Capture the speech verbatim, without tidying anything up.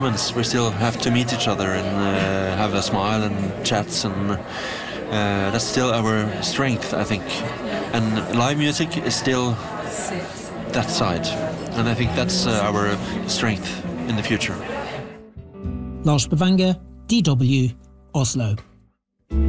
We still have to meet each other and uh, have a smile and chats, and uh, that's still our strength, I think. And live music is still that side, and I think that's uh, our strength in the future. Lars Bavanger, D W, Oslo.